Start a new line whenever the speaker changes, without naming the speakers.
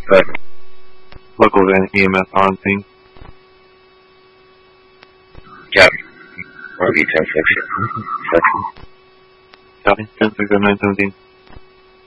But
Local EMS on scene.
yeah, RV 10-6.
Copy. 10-6 of 917.